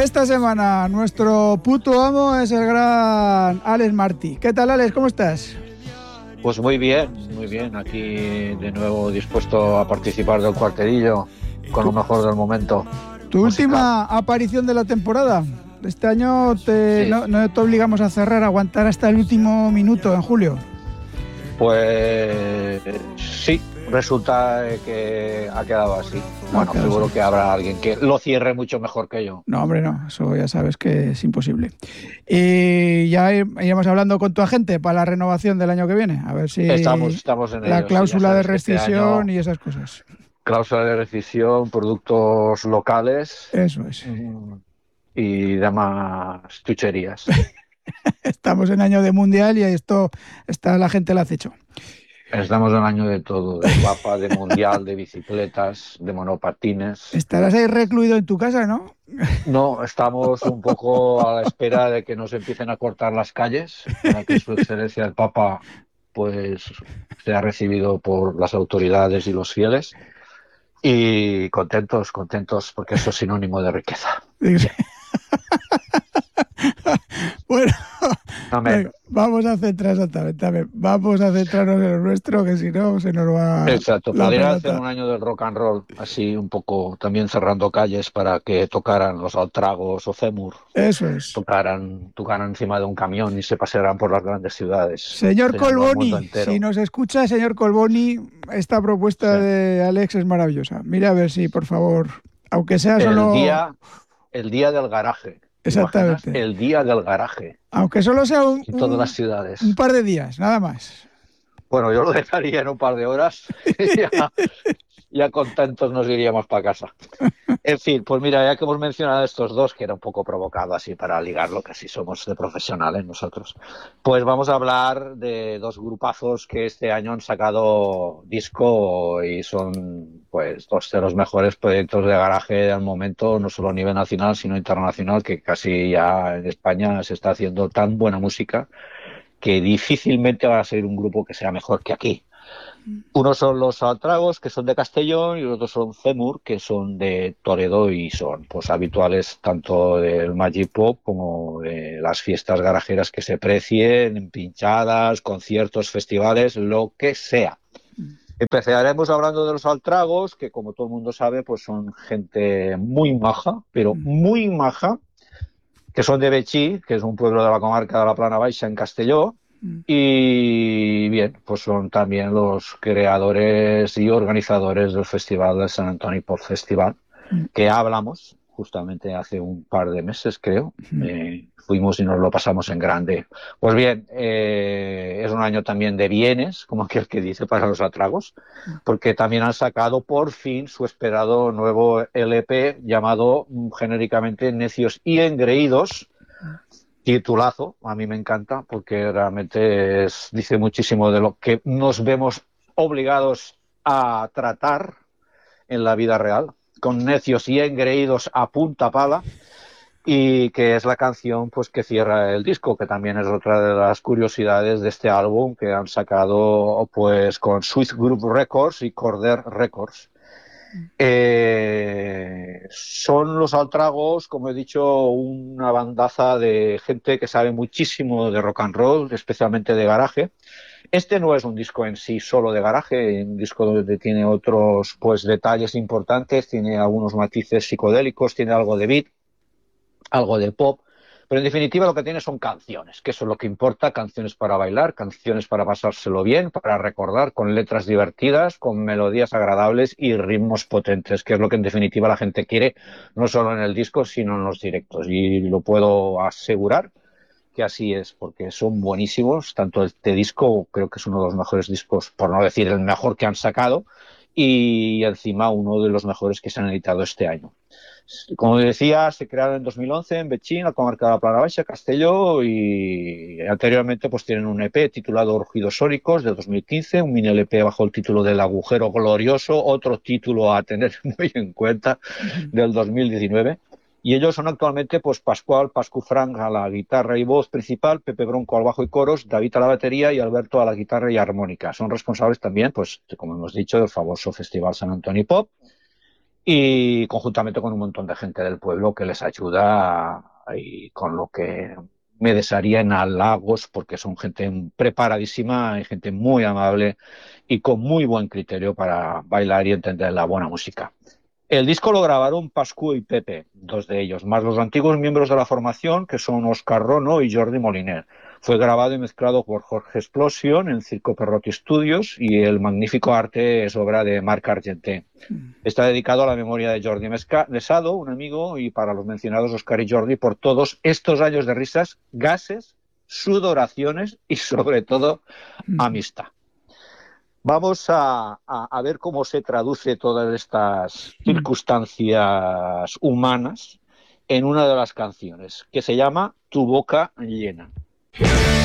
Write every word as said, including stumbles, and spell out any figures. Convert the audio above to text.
Esta semana nuestro puto amo es el gran Alex Martí. ¿Qué tal, Alex? ¿Cómo estás? Pues muy bien, muy bien. Aquí de nuevo dispuesto a participar del cuarterillo con lo mejor del momento. Tu musical. Última aparición de la temporada. Este año te, Sí. no, no te obligamos a cerrar, a aguantar hasta el último minuto en julio. Pues sí, resulta que ha quedado así. Bueno, quedado seguro así. que habrá alguien que lo cierre mucho mejor que yo. No, hombre, no, eso ya sabes que es imposible. Y ya iremos hablando con tu agente para la renovación del año que viene, a ver si Estamos, estamos en la ello. Sí, ya cláusula de sabes que este rescisión año y esas cosas. cláusula de rescisión, productos locales Eso es. mm, y demás chucherías. Estamos en año de mundial y esto está la gente la acecho. Estamos en el año de todo, de papa, de mundial, de bicicletas, de monopatines. Estarás ahí recluido en tu casa, ¿no? No, estamos un poco a la espera de que nos empiecen a cortar las calles para que Su Excelencia el Papa pues sea recibido por las autoridades y los fieles. Y contentos, contentos, porque eso es sinónimo de riqueza. Bien. Bueno, Amén. venga, vamos a centrar exactamente. A ver, vamos a centrarnos en lo nuestro, que si no se nos va Exacto, la podría hacer pelota. un año del rock and roll, así un poco también cerrando calles para que tocaran los Altragos o Cemur, Eso es. tocaran, tocaran encima de un camión y se pasearan por las grandes ciudades, Señor enseñando al mundo Colboni, si entero. nos escucha, señor Colboni, esta propuesta Sí. de Alex es maravillosa. Mira a ver si, por favor, aunque sea El solo... día, el día del garaje, ¿te imaginas? Exactamente. El día del garaje Aunque solo sea un, en todas las un, un ciudades. par de días, nada más. Bueno, yo lo dejaría en un par de horas y ya, ya contentos nos iríamos para casa. En fin, pues mira, ya que hemos mencionado a estos dos, que era un poco provocado así para ligarlo, que así somos de profesionales nosotros, pues vamos a hablar de dos grupazos que este año han sacado disco y son pues dos de los mejores proyectos de garaje del momento, no solo a nivel nacional, sino internacional, que casi ya en España se está haciendo tan buena música que difícilmente va a ser un grupo que sea mejor que aquí. Unos son los Altragos, que son de Castellón, y los otros son Cemur, que son de Toledo y son pues habituales tanto del Magic Pop como de las fiestas garajeras que se precien, en pinchadas, conciertos, festivales, lo que sea. Empezaremos hablando de los Altragos, que como todo el mundo sabe, pues son gente muy maja, pero muy maja, que son de Betxí, que es un pueblo de la comarca de la Plana Baixa en Castelló. Y bien, pues son también los creadores y organizadores del Festival del San Antoni Pop Festival, que hablamos justamente hace un par de meses, creo. Eh, fuimos y nos lo pasamos en grande. Pues bien, eh, es un año también de bienes, como aquel que dice, para los Altragos, porque también han sacado por fin su esperado nuevo L P llamado genéricamente Necios y Engreídos. Titulazo, a mí me encanta porque realmente es, dice muchísimo de lo que nos vemos obligados a tratar en la vida real, con necios y engreídos a punta pala, y que es la canción pues que cierra el disco, que también es otra de las curiosidades de este álbum que han sacado pues con Swiss Group Records y Corder Records. Eh, son los Altragos, como he dicho, una bandaza de gente que sabe muchísimo de rock and roll, especialmente de garaje. Este no es un disco en sí solo de garaje, un disco donde tiene otros pues detalles importantes, tiene algunos matices psicodélicos, tiene algo de beat, algo de pop, pero en definitiva lo que tiene son canciones, que eso es lo que importa, canciones para bailar, canciones para pasárselo bien, para recordar, con letras divertidas, con melodías agradables y ritmos potentes, que es lo que en definitiva la gente quiere, no solo en el disco, sino en los directos. Y lo puedo asegurar que así es, porque son buenísimos, tanto este disco creo que es uno de los mejores discos, por no decir el mejor que han sacado, y encima uno de los mejores que se han editado este año. Como decía, se crearon en dos mil once en Betxí, la comarca de la Plana Baixa, Castelló, y anteriormente pues tienen un E P titulado Rugidos Sóricos de dos mil quince, un mini L P bajo el título del Agujero Glorioso, otro título a tener muy en cuenta, del dos mil diecinueve. Y ellos son actualmente pues Pascual Pascu Frank a la guitarra y voz principal, Pepe Bronco al bajo y coros, David a la batería y Alberto a la guitarra y armónica. Son responsables también, pues como hemos dicho, del famoso Festival San Antoni Pop. y conjuntamente con un montón de gente del pueblo que les ayuda y con lo que me desearía en halagos porque son gente preparadísima y gente muy amable y con muy buen criterio para bailar y entender la buena música. El disco lo grabaron Pascu y Pepe, dos de ellos, más los antiguos miembros de la formación, que son Óscar Rono y Jordi Moliner. Fue grabado y mezclado por Jorge Explosion en Circo Perrotti Studios y el magnífico arte es obra de Marc Argenté. Está dedicado a la memoria de Jordi Mesado, un amigo, y para los mencionados Óscar y Jordi por todos estos años de risas, gases, sudoraciones y sobre todo amistad. Vamos a, a, a ver cómo se traduce todas estas circunstancias humanas en una de las canciones, que se llama Tu boca llena.